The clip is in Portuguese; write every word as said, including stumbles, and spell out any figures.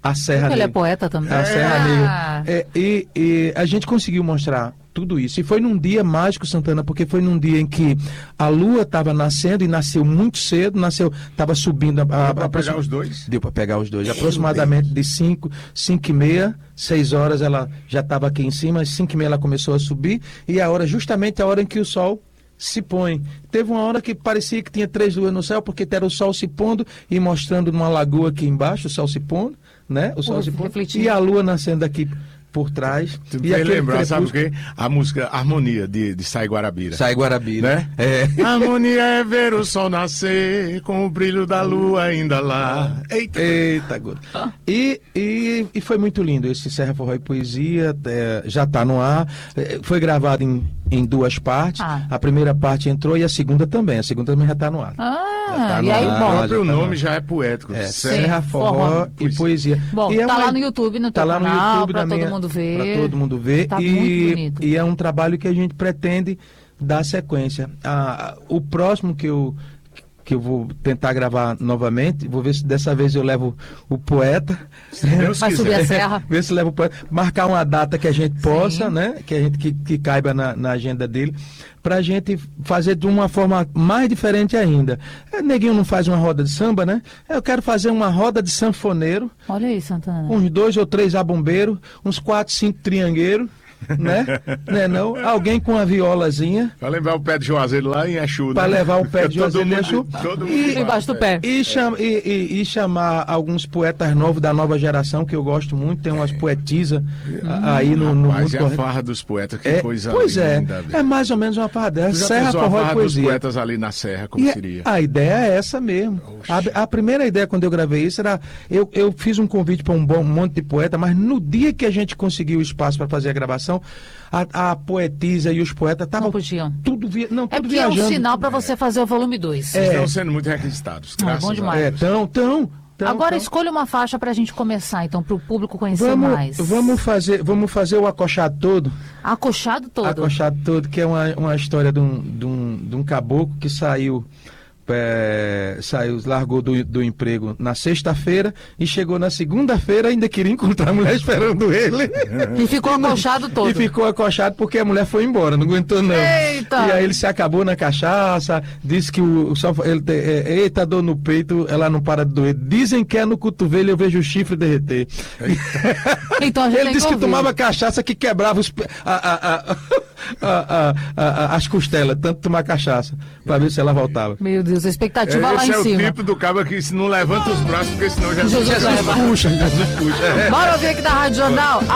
a Serra Ele Negra. é poeta também. A Serra Ah. Negra. É, e, e a gente conseguiu mostrar tudo isso. E foi num dia mágico, Santana, porque foi num dia em que a lua estava nascendo e nasceu muito cedo, nasceu, estava subindo. A, a, Deu para aproxima... pegar os dois? Deu para pegar os dois. Aproximadamente de cinco, cinco e meia, seis horas ela já estava aqui em cima, às cinco e meia ela começou a subir, e a hora, justamente a hora em que o sol se põe. Teve uma hora que parecia que tinha três luas no céu, porque era o sol se pondo e mostrando numa lagoa aqui embaixo, o sol se pondo, né? O sol Pô, se pondo, refletindo. e a lua nascendo aqui por trás. Tu E me fez aquele lembrar, sabe o crepúsculo- quê? A música Harmonia, de, de Sai Guarabira. Sai Guarabira. Né? É. Harmonia é ver o sol nascer, com o brilho da lua ainda lá. Eita! Eita, Guto. E, e, e foi muito lindo esse Serra Forró e Poesia, é, já está no ar. É, foi gravado em, em duas partes. Ah. A primeira parte entrou e a segunda também. A segunda também já está no ar. Ah, tá e no aí, ar. O bom. próprio já tá nome no- já é poético. É, Serra- Serra Forró Forró. e Poesia. Bom, E é tá uma- lá no YouTube, no teu Tá lá no canal, YouTube, pra na todo minha- mundo ver. Pra todo mundo ver. Tá e, muito bonito. e é um trabalho que a gente pretende dar sequência. Ah, o próximo que eu, que eu vou tentar gravar novamente, vou ver se dessa vez eu levo o poeta. Deus Vai quiser. subir a serra. Ver se leva o poeta. Marcar uma data que a gente possa, Sim. né? Que a gente que, que caiba na, na agenda dele, pra gente fazer de uma forma mais diferente ainda. É, Neguinho não faz uma roda de samba, né? Eu quero fazer uma roda de sanfoneiro, Olha aí, Santana. uns dois ou três abombeiros, uns quatro, cinco triangueiros, né? né não? Alguém com uma violazinha Pra lembrar o pé de Juazeiro lá em Exu, né? para levar o pé de Todo Juazeiro mundo- Exu. todo mundo E- Embaixo do pé. E, cham, e, e- e chamar alguns poetas novos da nova geração, que eu gosto muito, tem umas poetisas a- aí no, no Mas mundo é a corrente. farra dos poetas, que É, coisa pois é, linda. é mais ou menos uma farra dessa. Tu já Serra, pensou a Forró e farra dos Poesia. poetas ali na Serra, como E seria? a ideia é essa mesmo. A, a primeira ideia quando eu gravei isso era, eu, eu fiz um convite para um bom monte de poeta, mas no dia que a gente conseguiu o espaço para fazer a gravação, a, a poetisa e os poetas estavam Não podiam. tudo, via, não, É tudo porque é um viajando. sinal pra você fazer o volume dois. É. Estão sendo muito requisitados, Ah, graças bom a demais. É, Deus. tão, tão, tão, Agora tão. escolha uma faixa pra gente começar, então, pro público conhecer Vamos, mais. vamos, fazer, vamos fazer o acochado todo. Acochado todo. Acochado todo, que é uma, uma história de um, de, um, de um caboclo que saiu, é, saiu largou do, do emprego na sexta-feira e chegou na segunda-feira, ainda queria encontrar a mulher esperando ele. E ficou acochado todo. E ficou acochado porque a mulher foi embora, não aguentou não. Eita! E aí ele se acabou na cachaça, disse que o, só, ele, te- é, eita, dor no peito, ela não para de doer. Dizem que é no cotovelo, eu vejo o chifre derreter. Então a gente Ele tem disse que ouvir. tomava cachaça que quebrava os, pe- a- a- a- a- a- a- as costelas, tanto tomar cachaça, pra ver se ela voltava. Meu Deus, a expectativa lá Esse em é o cima. tipo do cabo que se não levanta os braços, porque senão já Jesus leva. Puxa, Jesus puxa. Bora ouvir aqui da Rádio Jornal.